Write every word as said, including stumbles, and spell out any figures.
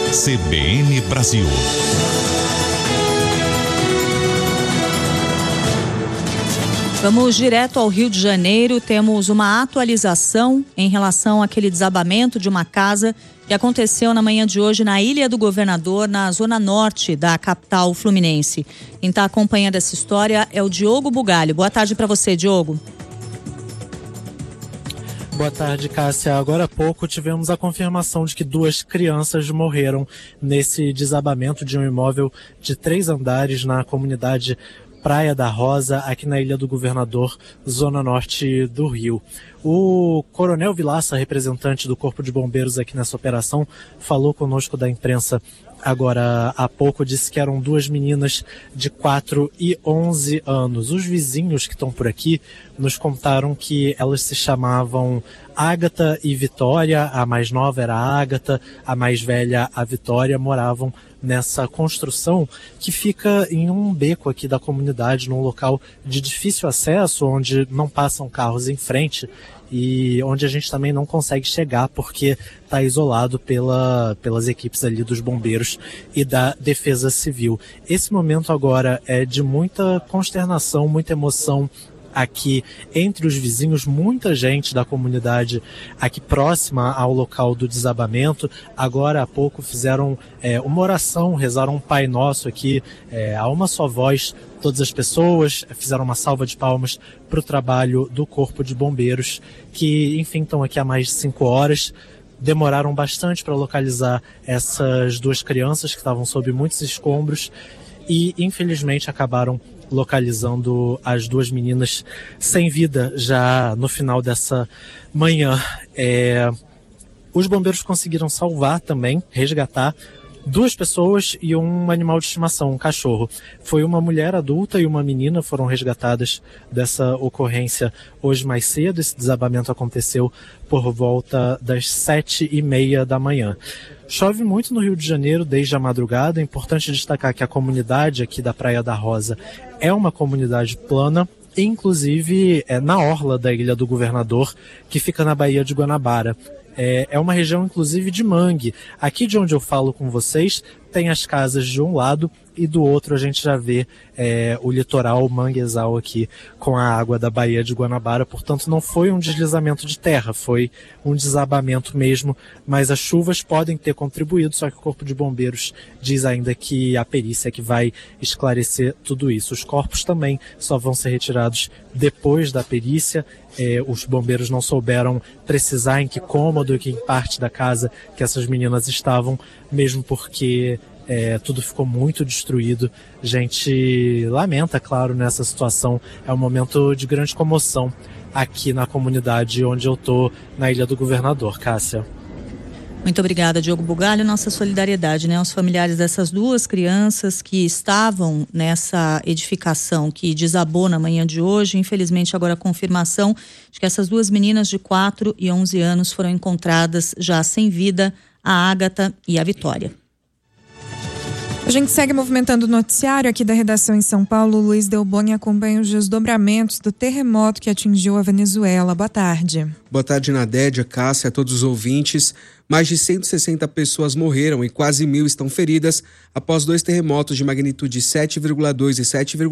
C B N Brasil. Vamos direto ao Rio de Janeiro. Temos uma atualização em relação àquele desabamento de uma casa que aconteceu na manhã de hoje na Ilha do Governador, na zona norte da capital fluminense. Quem está acompanhando essa história é o Diogo Bugalho. Boa tarde para você, Diogo. Boa tarde, Cássia. Agora há pouco tivemos a confirmação de que duas crianças morreram nesse desabamento de um imóvel de três andares na comunidade Praia da Rosa, aqui na Ilha do Governador, zona norte do Rio. O Coronel Vilaça, representante do Corpo de Bombeiros aqui nessa operação, falou conosco da imprensa agora há pouco, disse que eram duas meninas de quatro e onze anos. Os vizinhos que estão por aqui nos contaram que elas se chamavam Ágata e Vitória, a mais nova era a Ágata, a mais velha a Vitória, moravam nessa construção que fica em um beco aqui da comunidade, num local de difícil acesso, onde não passam carros em frente e onde a gente também não consegue chegar porque está isolado pela, pelas equipes ali dos bombeiros e da Defesa Civil. Esse momento agora é de muita consternação, muita emoção aqui entre os vizinhos, muita gente da comunidade aqui próxima ao local do desabamento. Agora há pouco fizeram é, uma oração, rezaram um Pai Nosso aqui, é, a uma só voz, todas as pessoas, fizeram uma salva de palmas para o trabalho do Corpo de Bombeiros, que enfim estão aqui há mais de cinco horas. Demoraram bastante para localizar essas duas crianças que estavam sob muitos escombros e infelizmente acabaram localizando as duas meninas sem vida já no final dessa manhã. É, os bombeiros conseguiram salvar também, resgatar duas pessoas e um animal de estimação, um cachorro. Foi uma mulher adulta e uma menina foram resgatadas dessa ocorrência hoje mais cedo. Esse desabamento aconteceu por volta das sete e meia da manhã. Chove muito no Rio de Janeiro desde a madrugada. É importante destacar que a comunidade aqui da Praia da Rosa é uma comunidade plana, inclusive é na orla da Ilha do Governador, que fica na Baía de Guanabara. É, é uma região, inclusive, de mangue. Aqui de onde eu falo com vocês, tem as casas de um lado e do outro a gente já vê é, o litoral manguezal aqui com a água da Baía de Guanabara. Portanto, não foi um deslizamento de terra, foi um desabamento mesmo, mas as chuvas podem ter contribuído, só que o Corpo de Bombeiros diz ainda que a perícia é que vai esclarecer tudo isso. Os corpos também só vão ser retirados depois da perícia. É, os bombeiros não souberam precisar em que cômodo e que em parte da casa que essas meninas estavam, mesmo porque é, tudo ficou muito destruído. A gente lamenta, claro, nessa situação. É um momento de grande comoção aqui na comunidade onde eu estou, na Ilha do Governador. Cássia. Muito obrigada, Diogo Bugalho. Nossa solidariedade, né, aos familiares dessas duas crianças que estavam nessa edificação que desabou na manhã de hoje. Infelizmente, agora a confirmação de que essas duas meninas de quatro e onze anos foram encontradas já sem vida, a Ágata e a Vitória. A gente segue movimentando o noticiário aqui da redação em São Paulo. Luiz Delboni acompanha os desdobramentos do terremoto que atingiu a Venezuela. Boa tarde. Boa tarde, Nadédia, Cássia, a todos os ouvintes. Mais de cento e sessenta pessoas morreram e quase mil estão feridas após dois terremotos de magnitude sete vírgula dois e sete vírgula